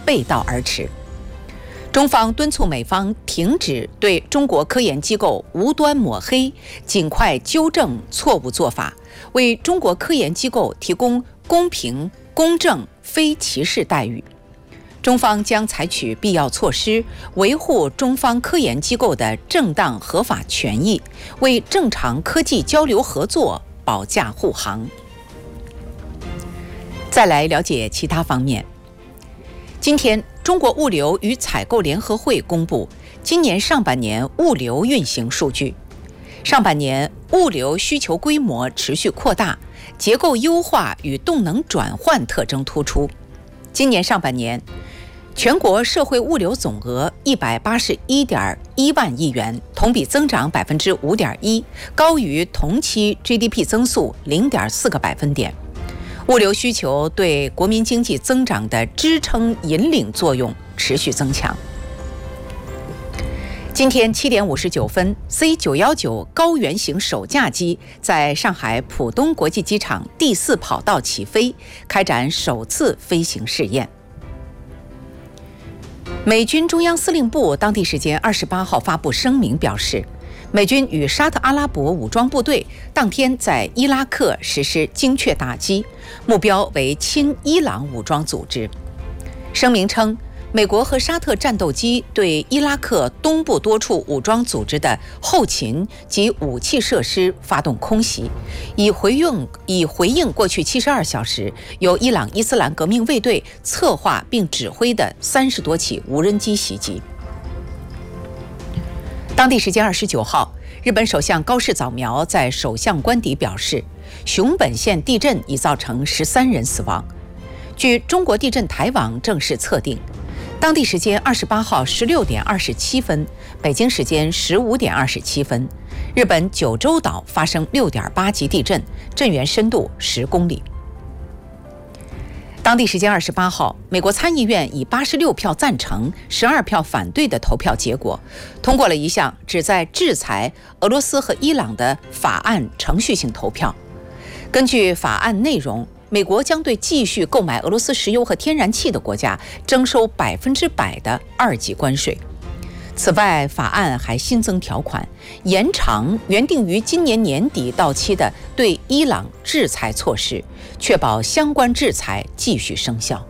背道而驰。中方敦促美方停止对中国科研机构无端抹黑，尽快纠正错误做法，为中国科研机构提供公平、公正、非歧视待遇。中方将采取必要措施，维护中方科研机构的正当合法权益，为正常科技交流合作保驾护航。再来了解其他方面。今天，中国物流与采购联合会公布今年上半年物流运行数据。上半年物流需求规模持续扩大，结构优化与动能转换特征突出。今年上半年，全国社会物流总额181.1万亿元，同比增长5.1%，高于同期 GDP 增速0.4个百分点。物流需求对国民经济增长的支撑引领作用持续增强。今天7点59分 ，C919 高原型首架机在上海浦东国际机场第4跑道起飞，开展首次飞行试验。美军中央司令部当地时间28号发布声明表示，美军与沙特阿拉伯武装部队当天在伊拉克实施精确打击，目标为亲伊朗武装组织。声明称，美国和沙特战斗机对伊拉克东部多处武装组织的后勤及武器设施发动空袭，以回应过去72小时由伊朗伊斯兰革命卫队策划并指挥的30多起无人机袭击。当地时间29号，日本首相高市早苗在首相官邸表示，熊本县地震已造成13人死亡。据中国地震台网正式测定，当地时间28号16点27分，北京时间15点27分，日本九州岛发生6.8级地震，震源深度10公里。当地时间28号，美国参议院以86票赞成、12票反对的投票结果，通过了一项旨在制裁俄罗斯和伊朗的法案程序性投票。根据法案内容，美国将对继续购买俄罗斯石油和天然气的国家征收100%的2级关税。此外，法案还新增条款，延长原定于今年年底到期的对伊朗制裁措施，确保相关制裁继续生效。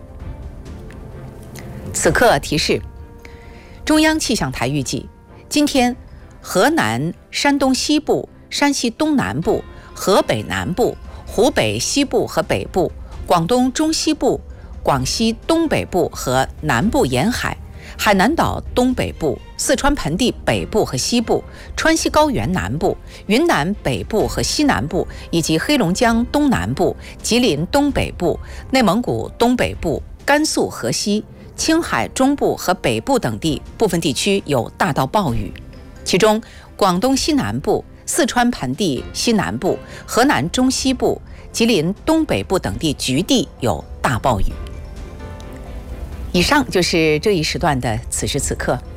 此刻提示：中央气象台预计，今天河南、山东西部、山西东南部、河北南部、湖北西部和北部、广东中西部、广西东北部和南部沿海、海南岛东北部、四川盆地北部和西部、川西高原南部、云南北部和西南部，以及黑龙江东南部、吉林东北部、内蒙古东北部、甘肃河西、青海中部和北部等地部分地区有大到暴雨，其中广东西南部、四川盆地西南部、河南中西部、吉林东北部等地局地有大暴雨。以上就是这一时段的此时此刻。